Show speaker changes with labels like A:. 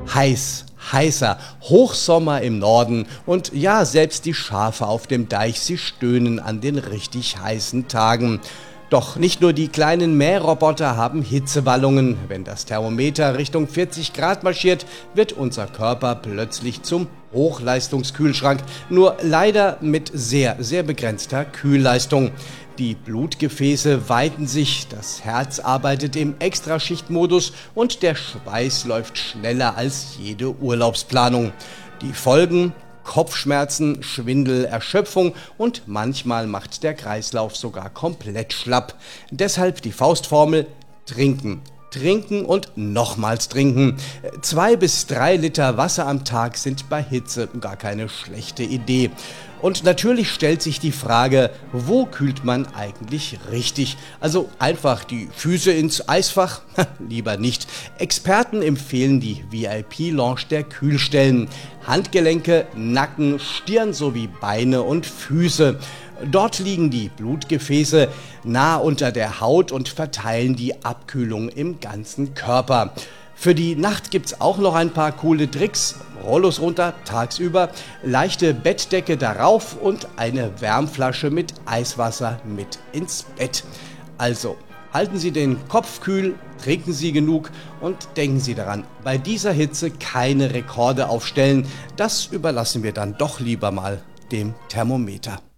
A: Heiß, heißer Hochsommer im Norden und ja, selbst die Schafe auf dem Deich, sie stöhnen an den richtig heißen Tagen. Doch nicht nur die kleinen Mähroboter haben Hitzewallungen. Wenn das Thermometer Richtung 40 Grad marschiert, wird unser Körper plötzlich zum Hochleistungskühlschrank, nur leider mit sehr, sehr begrenzter Kühlleistung. Die Blutgefäße weiten sich, das Herz arbeitet im Extraschichtmodus und der Schweiß läuft schneller als jede Urlaubsplanung. Die Folgen: Kopfschmerzen, Schwindel, Erschöpfung und manchmal macht der Kreislauf sogar komplett schlapp. Deshalb die Faustformel: trinken. Trinken und nochmals trinken. 2 bis 3 Liter Wasser am Tag sind bei Hitze gar keine schlechte Idee. Und natürlich stellt sich die Frage, wo kühlt man eigentlich richtig? Also einfach die Füße ins Eisfach? Lieber nicht. Experten empfehlen die VIP-Lounge der Kühlstellen. Handgelenke, Nacken, Stirn sowie Beine und Füße. Dort liegen die Blutgefäße nah unter der Haut und verteilen die Abkühlung im ganzen Körper. Für die Nacht gibt's auch noch ein paar coole Tricks. Rollos runter tagsüber, leichte Bettdecke darauf und eine Wärmflasche mit Eiswasser mit ins Bett. Also, halten Sie den Kopf kühl, trinken Sie genug und denken Sie daran, bei dieser Hitze keine Rekorde aufstellen. Das überlassen wir dann doch lieber mal dem Thermometer.